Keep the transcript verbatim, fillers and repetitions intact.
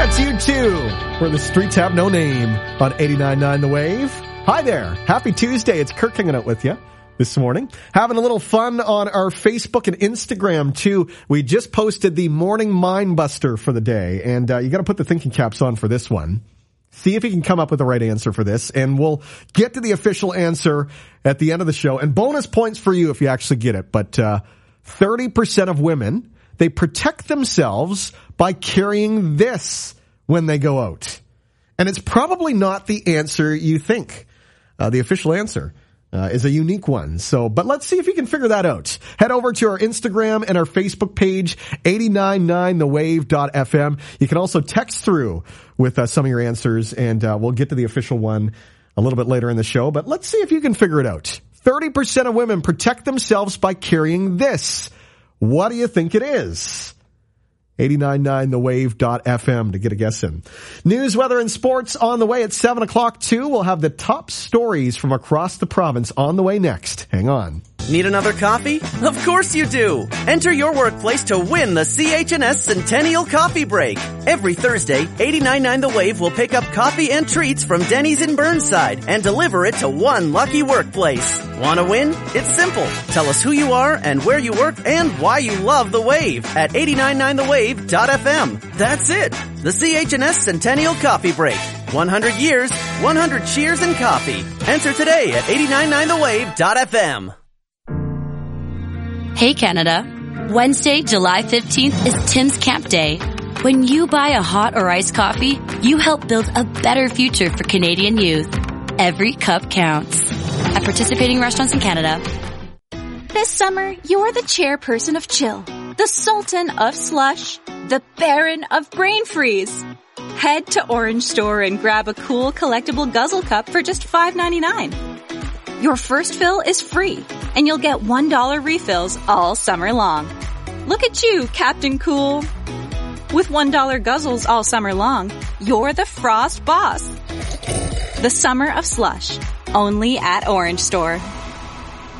That's U two, where the streets have no name, on eighty-nine point nine The Wave. Hi there. Happy Tuesday. It's Kirk hanging out with you this morning. Having a little fun on our Facebook and Instagram, too. We just posted the Morning Mind Buster for the day, and uh, you got to put the thinking caps on for this one. See if you can come up with the right answer for this, and we'll get to the official answer at the end of the show. And bonus points for you if you actually get it. But uh, thirty percent of women, they protect themselves by carrying this when they go out. And it's probably not the answer you think. Uh, the official answer uh, is a unique one. So, but let's see if you can figure that out. Head over to our Instagram and our Facebook page, eight nine nine the wave dot f m. You can also text through with uh, some of your answers, and uh, we'll get to the official one a little bit later in the show. But let's see if you can figure it out. thirty percent of women protect themselves by carrying this. What do you think it is? eight nine nine the wave dot f m to get a guess in. News, weather, and sports on the way at seven o'clock, too. We'll have the top stories from across the province on the way next. Hang on. Need another coffee? Of course you do! Enter your workplace to win the C H and S Centennial Coffee Break. Every Thursday, eighty-nine point nine The Wave will pick up coffee and treats from Denny's in Burnside and deliver it to one lucky workplace. Want to win? It's simple. Tell us who you are and where you work and why you love The Wave at eight nine nine the wave dot f m. That's it! The C H and S Centennial Coffee Break. one hundred years, one hundred cheers and coffee. Enter today at eight nine nine the wave dot f m. Hey Canada, Wednesday, July fifteenth is Tim's Camp Day. When you buy a hot or iced coffee, you help build a better future for Canadian youth. Every cup counts. At participating restaurants in Canada. This summer, you're the chairperson of Chill, the sultan of slush, the baron of brain freeze. Head to Orange Store and grab a cool collectible guzzle cup for just five ninety-nine. Your first fill is free, and you'll get one dollar refills all summer long. Look at you, Captain Cool. With one dollar guzzles all summer long, you're the Frost Boss. The summer of slush, only at Orange Store.